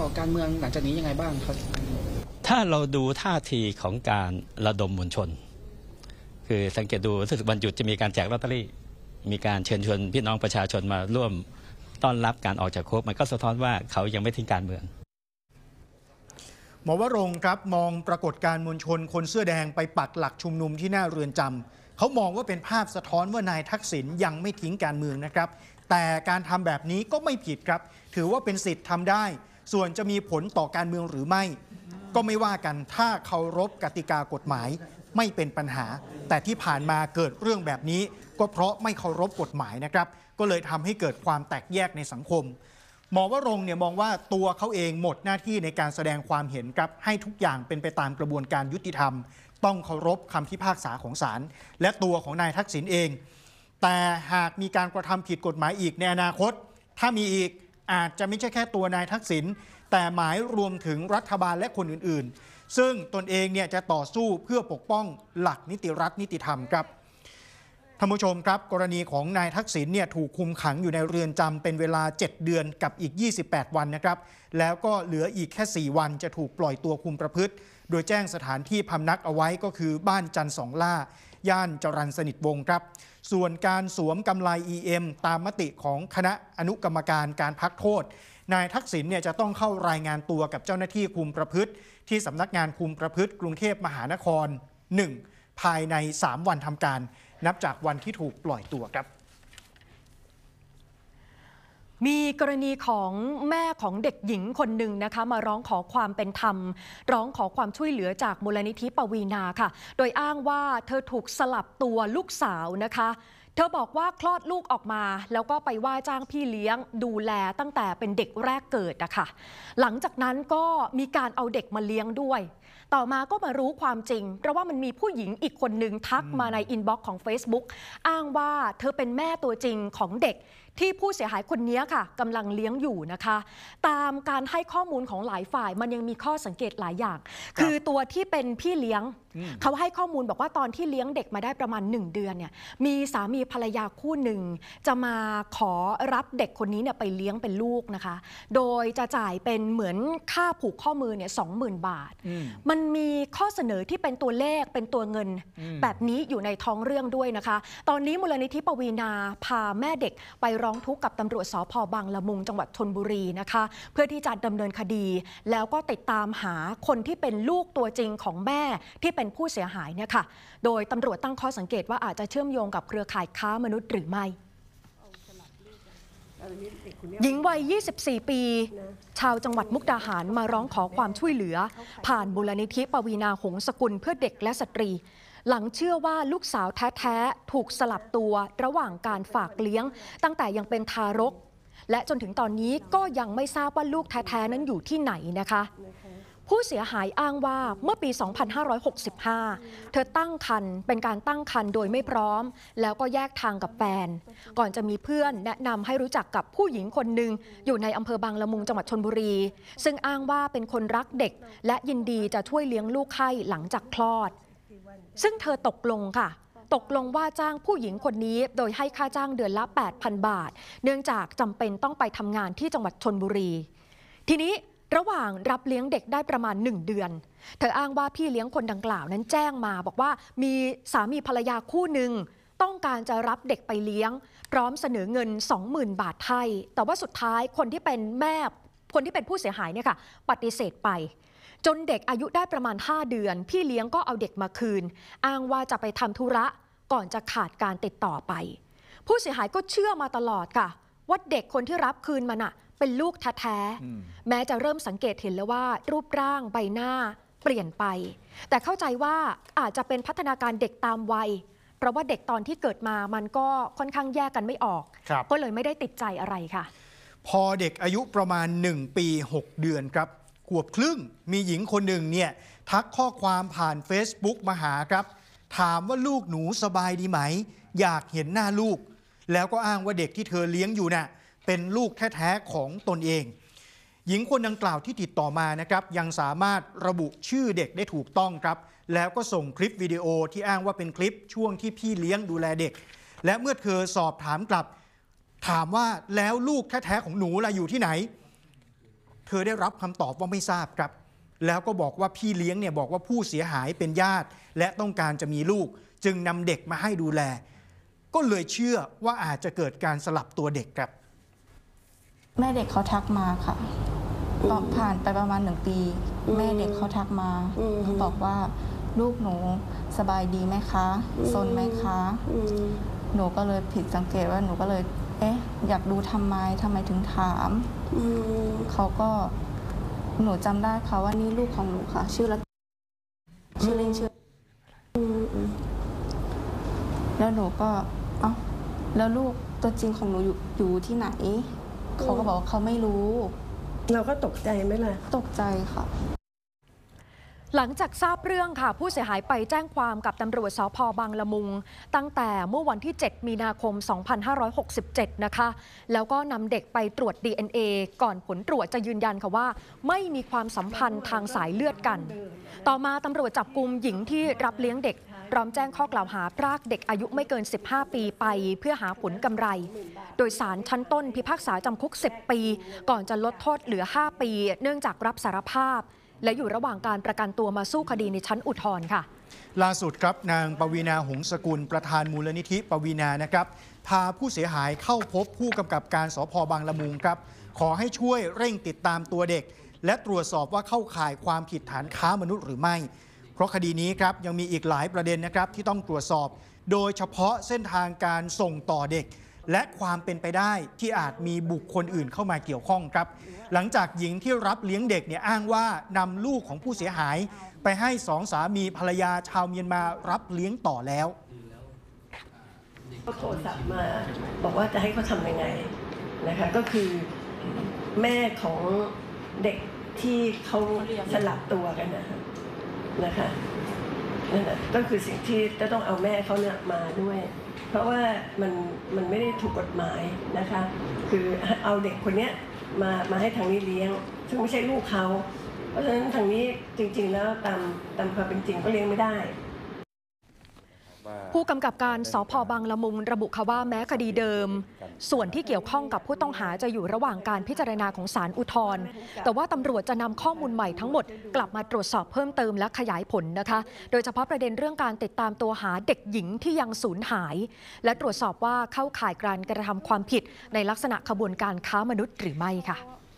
ต่อการเมืองหลังจากนี้ยังไงบ้างครับถ้าเราดูท่าทีของการระดมมวลชนคือสังเกตดูรู้สึกวันหยุดจะมีการแจกลอตเตอรี่มีการเชิญชวนพี่น้องประชาชนมาร่วมต้อนรับการออกจากคุกมันก็สะท้อนว่าเขายังไม่ทิ้งการเมืองหมอวรงค์ครับมองปรากฏการณ์มวลชนคนเสื้อแดงไปปักหลักชุมนุมที่หน้าเรือนจำเขามองว่าเป็นภาพสะท้อนว่านายทักษิณยังไม่ทิ้งการเมืองนะครับแต่การทำแบบนี้ก็ไม่ผิดครับถือว่าเป็นสิทธิ์ทำได้ส่วนจะมีผลต่อการเมืองหรือไม่ก็ไม่ว่ากันถ้าเคารพกติกากฎหมายไม่เป็นปัญหาแต่ที่ผ่านมาเกิดเรื่องแบบนี้ก็เพราะไม่เคารพกฎหมายนะครับก็เลยทำให้เกิดความแตกแยกในสังคมหมอวรงค์เนี่ยมองว่าตัวเขาเองหมดหน้าที่ในการแสดงความเห็นครับให้ทุกอย่างเป็นไปตามกระบวนการยุติธรรมต้องเคารพคำพิพากษาของศาลและตัวของนายทักษิณเองแต่หากมีการกระทำผิดกฎหมายอีกในอนาคตถ้ามีอีกอาจจะไม่ใช่แค่ตัวนายทักษิณแต่หมายรวมถึงรัฐบาลและคนอื่นๆซึ่งตนเองเนี่ยจะต่อสู้เพื่อปกป้องหลักนิติรัฐนิติธรรมครับท่านผู้ชมครับกรณีของนายทักษิณเนี่ยถูกคุมขังอยู่ในเรือนจำเป็นเวลา7 เดือนกับอีก28 วันนะครับแล้วก็เหลืออีกแค่4 วันจะถูกปล่อยตัวคุมประพฤติโดยแจ้งสถานที่พำนักเอาไว้ก็คือบ้านจันทร์สองล่าย่านจรัญสนิทวงศ์ครับส่วนการสวมกำไล EM ตามมติของคณะอนุกรรมการการพักโทษนายทักษิณเนี่ยจะต้องเข้ารายงานตัวกับเจ้าหน้าที่คุมประพฤติที่สำนักงานคุมประพฤติกรุงเทพมหานคร 1 ภายใน3 วันทำการนับจากวันที่ถูกปล่อยตัวครับมีกรณีของแม่ของเด็กหญิงคนหนึ่งนะคะมาร้องขอความเป็นธรรมร้องขอความช่วยเหลือจากมูลนิธิปวีนาค่ะโดยอ้างว่าเธอถูกสลับตัวลูกสาวนะคะเธอบอกว่าคลอดลูกออกมาแล้วก็ไปว่าจ้างพี่เลี้ยงดูแลตั้งแต่เป็นเด็กแรกเกิดนะคะหลังจากนั้นก็มีการเอาเด็กมาเลี้ยงด้วยต่อมาก็มารู้ความจริงเพราะว่ามันมีผู้หญิงอีกคนหนึ่งทักมาในอินบ็อกซ์ของ Facebook อ้างว่าเธอเป็นแม่ตัวจริงของเด็กที่ผู้เสียหายคนนี้ค่ะกำลังเลี้ยงอยู่นะคะตามการให้ข้อมูลของหลายฝ่ายมันยังมีข้อสังเกตหลายอย่างคือตัวที่เป็นพี่เลี้ยงเขาให้ข้อมูลบอกว่าตอนที่เลี้ยงเด็กมาได้ประมาณ1 เดือนเนี่ยมีสามีภรรยาคู่หนึ่งจะมาขอรับเด็กคนนี้เนี่ยไปเลี้ยงเป็นลูกนะคะโดยจะจ่ายเป็นเหมือนค่าผูกข้อมือเนี่ย20,000 บาทมันมีข้อเสนอที่เป็นตัวเลขเป็นตัวเงินแบบนี้อยู่ในท้องเรื่องด้วยนะคะตอนนี้มูลนิธิปวีนาพาแม่เด็กไปร้องทุกข์กับตำรวจสภ.บางละมุงจังหวัดชลบุรีนะคะเพื่อที่จะดำเนินคดีแล้วก็ติดตามหาคนที่เป็นลูกตัวจริงของแม่ที่เป็นผู้เสียหายเนี่ยค่ะโดยตำรวจตั้งข้อสังเกตว่าอาจจะเชื่อมโยงกับเครือข่ายค้ามนุษย์หรือไม่หญิงวัย24 ปีชาวจังหวัดมุกดาหารมาร้องขอความช่วยเหลือผ่านมูลนิธิปวีนาหงสกุลเพื่อเด็กและสตรีหลังเชื่อว่าลูกสาวแท้ๆถูกสลับตัวระหว่างการฝากเลี้ยงตั้งแต่ยังเป็นทารกและจนถึงตอนนี้ก็ยังไม่ทราบว่าลูกแท้ๆนั้นอยู่ที่ไหนนะคะผู้เสียหายอ้างว่าเมื่อปี 2565 เธอตั้งครรภ์เป็นการตั้งครรภ์โดยไม่พร้อมแล้วก็แยกทางกับแฟนก่อนจะมีเพื่อนแนะนำให้รู้จักกับผู้หญิงคนหนึ่งอยู่ในอำเภอบางละมุงจังหวัดชลบุรีซึ่งอ้างว่าเป็นคนรักเด็กและยินดีจะช่วยเลี้ยงลูกให้หลังจากคลอดซึ่งเธอตกลงค่ะตกลงว่าจ้างผู้หญิงคนนี้โดยให้ค่าจ้างเดือนละ 8,000 บาทเนื่องจากจำเป็นต้องไปทำงานที่จังหวัดชลบุรีทีนี้ระหว่างรับเลี้ยงเด็กได้ประมาณ1 เดือนเธออ้างว่าพี่เลี้ยงคนดังกล่าวนั้นแจ้งมาบอกว่ามีสามีภรรยาคู่หนึ่งต้องการจะรับเด็กไปเลี้ยงพร้อมเสนอเงิน 20,000 บาทให้แต่ว่าสุดท้ายคนที่เป็นแม่คนที่เป็นผู้เสียหายเนี่ยค่ะปฏิเสธไปจนเด็กอายุได้ประมาณ5 เดือนพี่เลี้ยงก็เอาเด็กมาคืนอ้างว่าจะไปทำธุระก่อนจะขาดการติดต่อไปผู้เสียหายก็เชื่อมาตลอดค่ะว่าเด็กคนที่รับคืนมันอะเป็นลูกแท้ๆแม้จะเริ่มสังเกตเห็นแล้วว่ารูปร่างใบหน้าเปลี่ยนไปแต่เข้าใจว่าอาจจะเป็นพัฒนาการเด็กตามวัยเพราะว่าเด็กตอนที่เกิดมามันก็ค่อนข้างแยกกันไม่ออกก็เลยไม่ได้ติดใจอะไรค่ะพอเด็กอายุประมาณ1 ปี 6 เดือนครับขวบครึ่งมีหญิงคนหนึ่งเนี่ยทักข้อความผ่าน Facebook มาหาครับถามว่าลูกหนูสบายดีไหมอยากเห็นหน้าลูกแล้วก็อ้างว่าเด็กที่เธอเลี้ยงอยู่น่ะเป็นลูกแท้ๆของตนเองหญิงคนดังกล่าวที่ติดต่อมานะครับยังสามารถระบุชื่อเด็กได้ถูกต้องครับแล้วก็ส่งคลิปวิดีโอที่อ้างว่าเป็นคลิปช่วงที่พี่เลี้ยงดูแลเด็กและเมื่อเธอสอบถามกลับถามว่าแล้วลูกแท้ๆของหนูล่ะอยู่ที่ไหนเธธอได้รับคำตอบว่าไม่ทราบครับแล้วก็บอกว่าพี่เลี้ยงเนี่ยบอกว่าผู้เสียหายเป็นญาติและต้องการจะมีลูกจึงนำเด็กมาให้ดูแลก็เลยเชื่อว่าอาจจะเกิดการสลับตัวเด็กครับแม่เด็กเขาทักมาค่ะผ่านไปประมาณ1 ปีแม่เด็กเขาทักมาเขาบอกว่าลูกหนูสบายดีไหมคะซนไหมคะหนูก็เลยผิดสังเกตว่าหนูก็เลยอยากดูทำไมถึงถามเขาก็หนูจำได้ค่ะว่านี่ลูกของหนูค่ะชื่อละชื่อเล่นชื่อแล้วหนูก็แล้วลูกตัวจริงของหนูอยู่ที่ไหนเขาก็บอกว่าเขาไม่รู้เราก็ตกใจไหมล่ะตกใจค่ะหลังจากทราบเรื่องค่ะผู้เสียหายไปแจ้งความกับตำรวจสภ.บางละมุงตั้งแต่เมื่อวันที่7 มีนาคม 2567 นะคะแล้วก็นำเด็กไปตรวจ DNA ก่อนผลตรวจจะยืนยันค่ะว่าไม่มีความสัมพันธ์ทางสายเลือดกันต่อมาตำรวจจับกุมหญิงที่รับเลี้ยงเด็กพร้อมแจ้งข้อกล่าวหาพรากเด็กอายุไม่เกิน15 ปีไปเพื่อหาผลกำไรโดยศาลชั้นต้นพิพากษาจำคุก10 ปีก่อนจะลดโทษเหลือ5 ปีเนื่องจากรับสารภาพและอยู่ระหว่างการประกันตัวมาสู้คดีในชั้นอุทธรณ์ค่ะล่าสุดครับนางปวีณาหงสกุลประธานมูลนิธิปวีณานะครับพาผู้เสียหายเข้าพบผู้กำกับการสภ.บางละมุงครับขอให้ช่วยเร่งติดตามตัวเด็กและตรวจสอบว่าเข้าข่ายความผิดฐานค้ามนุษย์หรือไม่เพราะคดีนี้ครับยังมีอีกหลายประเด็นนะครับที่ต้องตรวจสอบโดยเฉพาะเส้นทางการส่งต่อเด็กและความเป็นไปได้ที่อาจมีบุคคลอื่นเข้ามาเกี่ยวข้องครับหลังจากหญิงที่รับเลี้ยงเด็กเนี่ยอ้างว่านำลูกของผู้เสียหายไปให้2 สามีภรรยาชาวเมียนมารับเลี้ยงต่อแล้วก็โทรศัพท์มาบอกว่าจะให้เขาทำยังไงนะคะก็คือแม่ของเด็กที่เขาสลับตัวกันนะคะนั่นแหละก็คือสิ่งที่จะต้องเอาแม่เขาเนี่ยมาด้วยเพราะว่ามันไม่ได้ถูกกฎหมายนะคะคือเอาเด็กคนนี้มาให้ทางนี้เลี้ยงซึ่งไม่ใช่ลูกเขาเพราะฉะนั้นทางนี้จริงๆแล้วตามความเป็นจริงก็เลี้ยงไม่ได้ผู้กำกับการสภ.บางละมุงระบุค่ะว่าแม้คดีเดิมส่วนที่เกี่ยวข้องกับผู้ต้องหาจะอยู่ระหว่างการพิจารณาของศาลอุทธรณ์แต่ว่าตำรวจจะนำข้อมูลใหม่ทั้งหมดกลับมาตรวจสอบเพิ่มเติมและขยายผลนะคะโดยเฉพาะประเด็นเรื่องการติดตามตัวหาเด็กหญิงที่ยังสูญหายและตรวจสอบว่าเข้าข่ายการกระทำความผิดในลักษณะขบวนการค้ามนุษย์หรือไม่ค่ะ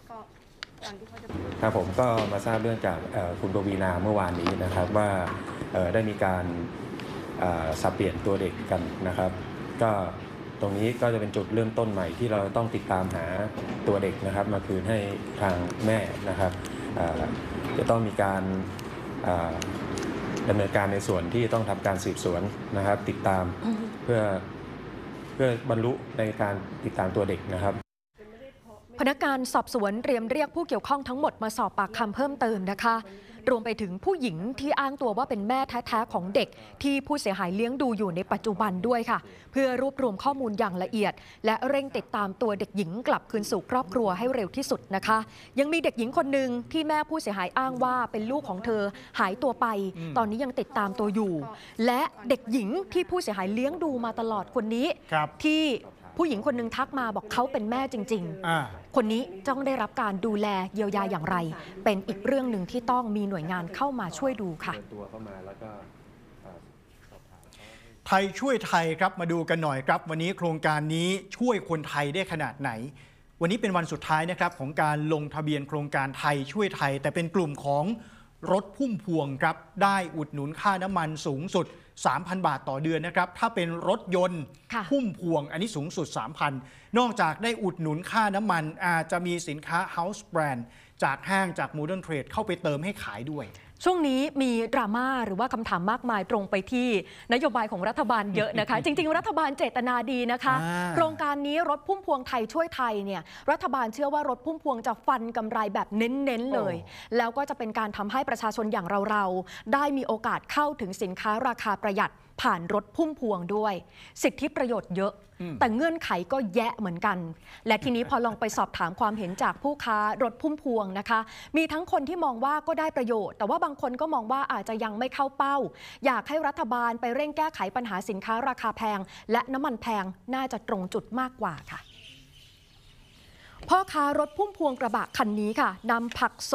ครับผมก็มาทราบเรื่องจากคุณปวีณาเมื่อวานนี้นะครับว่าได้มีการสับเปลี่ยนตัวเด็กกันนะครับก็ตรงนี้ก็จะเป็นจุดเริ่มต้นใหม่ที่เราต้องติดตามหาตัวเด็กนะครับมาคืนให้ทางแม่นะครับจะต้องมีการดำเนินการในส่วนที่ต้องทำการสืบสวนนะครับติดตามเพื่อบรรลุในการติดตามตัวเด็กนะครับพนักงานสอบสวนเตรียมเรียกผู้เกี่ยวข้องทั้งหมดมาสอบปากคำเพิ่มเติมนะคะรวมไปถึงผู้หญิงที่อ้างตัวว่าเป็นแม่แท้ๆของเด็กที่ผู้เสียหายเลี้ยงดูอยู่ในปัจจุบันด้วยค่ะเพื่อรวบรวมข้อมูลอย่างละเอียดและเร่งติดตามตัวเด็กหญิงกลับคืนสู่ครอบครัวให้เร็วที่สุดนะคะยังมีเด็กหญิงคนหนึ่งที่แม่ผู้เสียหายอ้างว่าเป็นลูกของเธอหายตัวไปตอนนี้ยังติดตามตัวอยู่และเด็กหญิงที่ผู้เสียหายเลี้ยงดูมาตลอดคนนี้ที่ผู้หญิงคนหนึ่งทักมาบอกเขาเป็นแม่จริงๆคนนี้ต้องได้รับการดูแลเยียวยาอย่างไรเป็นอีกเรื่องหนึ่งที่ต้องมีหน่วยงานเข้ามาช่วยดูค่ะไทยช่วยไทยครับมาดูกันหน่อยครับวันนี้โครงการนี้ช่วยคนไทยได้ขนาดไหนวันนี้เป็นวันสุดท้ายนะครับของการลงทะเบียนโครงการไทยช่วยไทยแต่เป็นกลุ่มของรถพุ่มพวงครับได้อุดหนุนค่าน้ำมันสูงสุด 3,000 บาทต่อเดือนนะครับถ้าเป็นรถยนต์พุ่มพวงอันนี้สูงสุด 3,000 นอกจากได้อุดหนุนค่าน้ำมันอาจจะมีสินค้า House Brand จากห้างจาก Modern Trade เข้าไปเติมให้ขายด้วยช่วงนี้มีดราม่าหรือว่าคำถามมากมายตรงไปที่นโยบายของรัฐบาลเยอะนะคะ จริงๆรัฐบาลเจตนาดีนะคะโครงการนี้รถพุ่มพวงไทยช่วยไทยเนี่ยรัฐบาลเชื่อว่ารถพุ่มพวงจะฟันกำไรแบบเน้นๆเลยแล้วก็จะเป็นการทำให้ประชาชนอย่างเราๆได้มีโอกาสเข้าถึงสินค้าราคาประหยัดผ่านรถพุ่มพวงด้วยสิทธิประโยชน์เยอะแต่เงื่อนไขก็แยะเหมือนกันและทีนี้พอลองไปสอบถามความเห็นจากผู้ค้ารถพุ่มพวงนะคะมีทั้งคนที่มองว่าก็ได้ประโยชน์แต่ว่าบางคนก็มองว่าอาจจะยังไม่เข้าเป้าอยากให้รัฐบาลไปเร่งแก้ไขปัญหาสินค้าราคาแพงและน้ำมันแพงน่าจะตรงจุดมากกว่าค่ะพ่อค้ารถพุ่มพวงกระบะคันนี้ค่ะนำผัก